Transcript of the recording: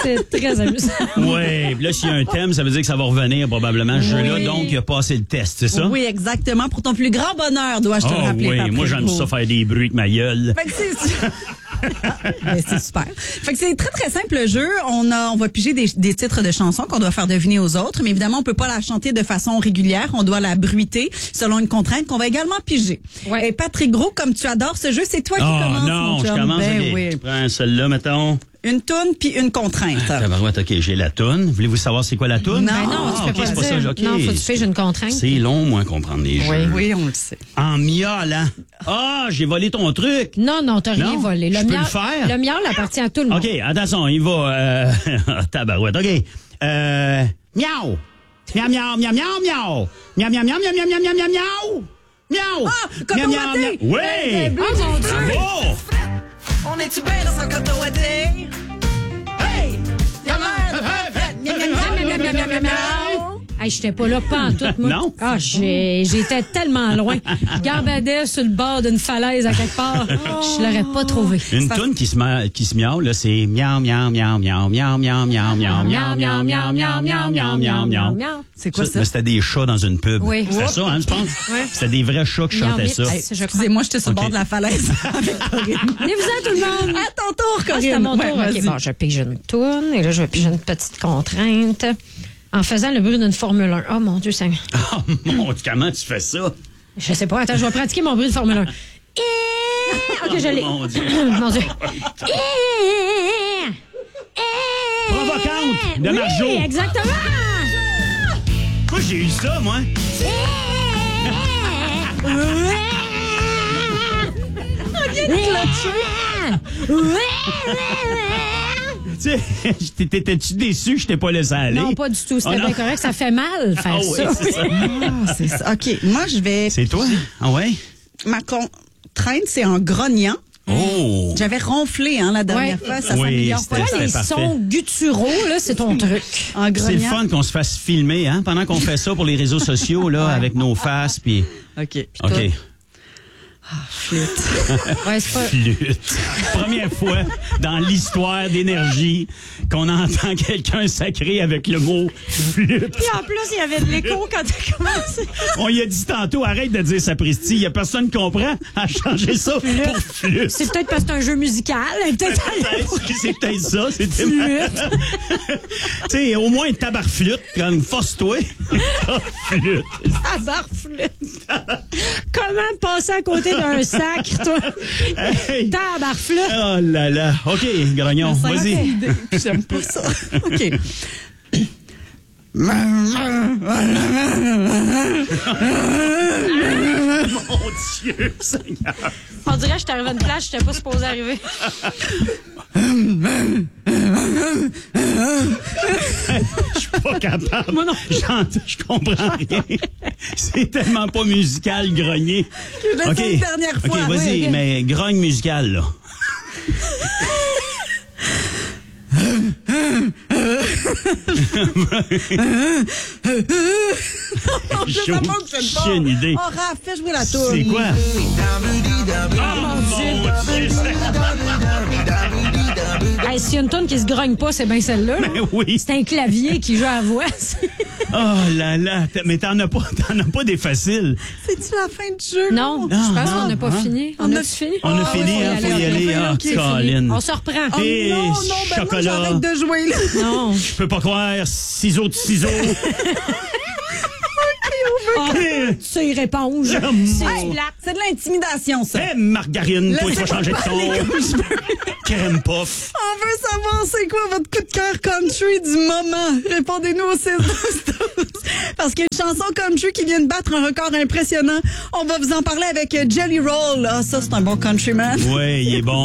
C'est très amusant. Oui, là, s'il y a un thème, ça veut dire que ça va revenir probablement ce jeu-là. Donc, il a passé le test, c'est ça? Oui, exactement. Pour ton plus grand bonheur, dois-je te le rappeler. Oui, Patrick moi, j'aime Beau. ça faire des bruits avec ma gueule. Fait que ben, c'est super. Fait que c'est très, très simple le jeu. On va piger des titres de chansons qu'on doit faire deviner aux autres, mais évidemment, on peut pas la chanter de façon régulière. On doit la bruiter selon une contrainte qu'on va également piger. Ouais. Et Patrick Gros, comme tu adores ce jeu, c'est toi qui commences, non, mon je chum. commence. Ben OK. oui. Je prends celle-là, mettons. Une toune puis une contrainte. Tabarouette, OK, j'ai la toune. Voulez-vous savoir c'est quoi la toune? Non. Ben non, tu peux OK, pas c'est le pas ça. dire. OK. Non, faut que tu figes une contrainte. C'est long, moi, comprendre les jeux. Oui, on le sait. En miaulant. Ah, j'ai volé ton truc. Non, t'as rien Non, volé. je Le peux miel, le faire? le miel appartient à tout le monde. OK, attention, il va... tabarouette, OK. Miaou. Miaou, miaou, miaou, miaou, miaou. Miaou, miaou, miaou, miaou, miaou, miaou, miaou, miaou. Miaou. Ah, coton Miaou, miaou, watté. miaou. Oui. Oh mon Dieu! Bravo. On est-tu bien dans son coton watté? Hey! Hey, j'étais pas là, pas en tout, moi. Non? Ah, j'étais tellement loin. Je gambadais sur le bord d'une falaise à quelque part. Je l'aurais pas trouvé. Une toune qui se miaule, là, c'est miaou, miaou, miaou, miaou, miaou, miaou, miaou, miaou, miaou, miaou, miaou, miaou, miaou, miaou, miaou, miaou. C'est quoi ça? Mais c'était des chats dans une pub. Oui. C'était ça, hein, je pense? Ouais. C'était des vrais chats qui chantaient ça. Hey, je crois. Excusez-moi, j'étais sur le OK. bord de la falaise avec Corinne. Venez-vous-en, tout le monde! À ton tour, Ah, Corinne. c'est à mon tour. Ouais, OK, vas-y. bon, je pige une toune et là, je vais piger une petite contrainte en faisant le bruit d'une Formule 1. Oh mon Dieu, ça... Oh mon Dieu, comment tu fais ça? Je sais pas. Attends, je vais pratiquer mon bruit de Formule 1. OK, je l'ai. Mon Dieu. Mon Dieu. Provocante de Marjo. Oui, exactement. Pourquoi j'ai eu ça, moi? Tu sais, t'étais-tu déçu que je t'ai pas laissé aller? Non, pas du tout. C'était Oh, non. bien correct. Ça fait mal faire Ah oui, ça. c'est ça. Ah, c'est ça. OK, moi, je vais... C'est toi? Ah ouais? Ma contrainte, c'est en grognant. Oh! J'avais ronflé la dernière Ouais. fois. Ça Oui, s'améliore c'était- pas. Toi, les parfait. sons gutturaux, là, c'est ton truc. En grognant. C'est le fun qu'on se fasse filmer, hein, pendant qu'on fait ça pour les réseaux sociaux, là, avec nos faces, puis... OK. OK. Ouais, c'est pas... Flûte. Première fois dans l'histoire d'énergie qu'on entend quelqu'un sacré avec le mot flûte. Puis en plus, il y avait de l'écho quand t'as commencé. On y a dit tantôt, arrête de dire sapristi. Il y a personne qui comprend à changer ça pour flûte. C'est peut-être parce que c'est un jeu musical. Peut-être. C'est peut-être ça. C'était Flûte. Tu sais, au moins tabarflûte, comme force-toi. Flûte. Tabarflûte. Comment passer à côté d'un sac, toi? Hey. Tabarflûte. Oh là là. OK, Grognon, vas-y. J'aime pas ça. OK. Mon Dieu, Seigneur. On dirait que je suis arrivé à une place, je n'étais pas supposé arriver. Je suis pas capable. Moi non. Je comprends rien. C'est tellement pas musical, grogner. Je vais essayer une dernière fois. OK, vas-y, Oui, OK. mais grogne musical, là. Ça fonctionne pas. Aucune idée. Oh, Raph, fais jouer la tour. C'est quoi? Hey, s'il y a une tonne qui se grogne pas, c'est bien celle-là. là. Ben oui. C'est un clavier qui joue à la voix. Oh là là. Mais t'en as pas des faciles. C'est-tu la fin du jeu? Non, je pense qu'on n'a pas fini. On a fini? On a Ah, fini, oui, hein, faut y aller. Ah, OK. Colin. On se reprend. Oh, Et non, non, ben chocolat. moi, j'arrête de jouer, là. Non. Je peux pas croire. Ciseaux de ciseaux. Ah, c'est éponge. C'est Hey, plate. c'est de l'intimidation, ça. Eh, margarine, toi, tu vas changer de Laissez-moi ton. Crème puff. On veut savoir c'est quoi votre coup de cœur country du moment. Répondez-nous au 6-12-12. Parce qu'il y a une chanson country qui vient de battre un record impressionnant. On va vous en parler avec Jelly Roll. Ah, ça, c'est un bon countryman. Ouais, il est bon.